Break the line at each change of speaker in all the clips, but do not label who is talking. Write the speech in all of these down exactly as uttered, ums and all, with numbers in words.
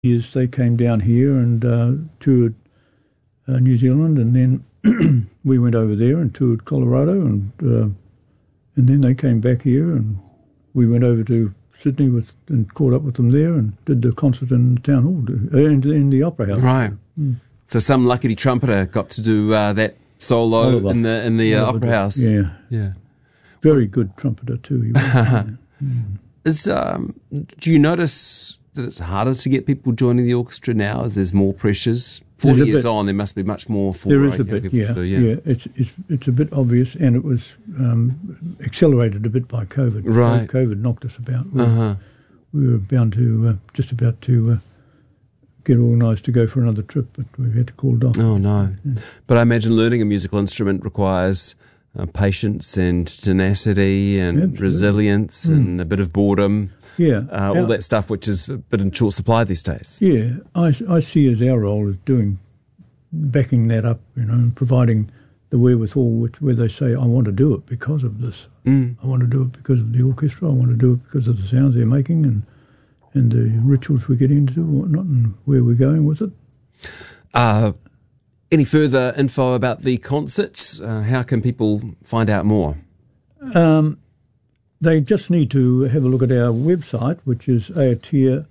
years they came down here and uh, toured uh, New Zealand, and then we went over there and toured Colorado, and uh, and then they came back here, and we went over to Sydney with and caught up with them there and did the concert in the town hall, uh, in, in the Opera House.
Right.
Mm.
So some luckety trumpeter got to do uh, that solo
Oliver.
in the in the uh,
Oliver
Opera
did.
House.
Yeah.
Yeah.
Very good trumpeter too. He was. Yeah. Mm.
Is um, do you notice that it's harder to get people joining the orchestra now as there's more pressures? Forty years bit, on, there must be much more for
there is a
young
bit,
people
yeah,
to do. Yeah,
yeah. It's it's it's a bit obvious, and it was um, accelerated a bit by COVID.
Right,
COVID knocked us about. We,
uh-huh.
we were bound to uh, just about to uh, get organised to go for another trip, but we had to call it off.
Oh no!
Yeah.
But I imagine learning a musical instrument requires uh, patience and tenacity and
Absolutely.
resilience mm. and a bit of boredom.
Yeah,
uh, all
our,
that stuff, which is a bit in short supply these days.
Yeah, I, I see as our role as doing, backing that up, you know, and providing the wherewithal which, where they say, I want to do it because of this.
Mm.
I want to do it because of the orchestra. I want to do it because of the sounds they're making and and the rituals we get into and whatnot and where we're going with it.
Uh, any further info about the concerts? Uh, how can people find out more?
Um, they just need to have a look at our website, which is aotea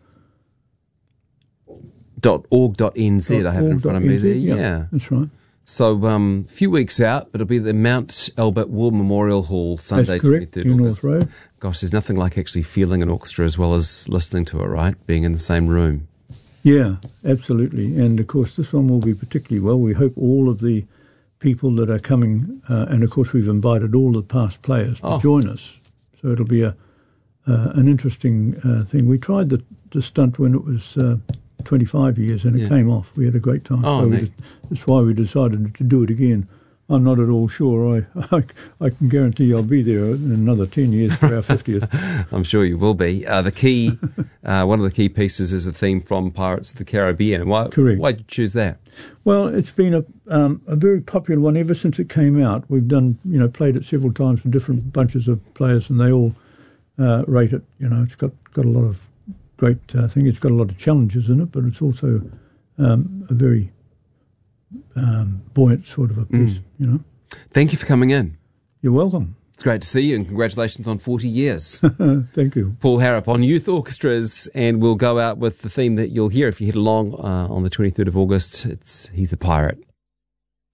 dot org dot n z. I have it in front of me there.
Yeah,
yeah,
that's right.
So um, a few weeks out, but it'll be the Mount Albert War Memorial Hall, Sunday,
that's correct,
twenty-third
in
August.
North Road.
Gosh, there's nothing like actually feeling an orchestra as well as listening to it, right? Being in the same room.
Yeah, absolutely. And of course, this one will be particularly well. We hope all of the people that are coming, uh, and of course, we've invited all the past players to
oh.
join us. So it'll be a uh, an interesting uh, thing. We tried the, the stunt when it was uh, twenty-five years, and it
yeah.
came off. We had a great time.
Oh,
so we just, that's why we decided to do it again. I'm not at all sure. I, I, I can guarantee I'll be there in another ten years for our fiftieth.
I'm sure you will be. Uh, the key, uh, one of the key pieces is the theme from Pirates of the Caribbean. Why,
Correct.
Why did you choose that?
Well, it's been a um, a very popular one ever since it came out. We've done, you know, played it several times with different bunches of players, and they all uh, rate it. You know, it's got, got a lot of great uh, thing. It's got a lot of challenges in it, but it's also um, a very um, buoyant sort of a piece.
Mm.
You know.
Thank you for coming in.
You're welcome.
It's great to see you, and congratulations on forty years.
Thank you.
Paul Harrop on Youth Orchestras, and we'll go out with the theme that you'll hear if you head along uh, on the twenty-third of August. It's He's the Pirate.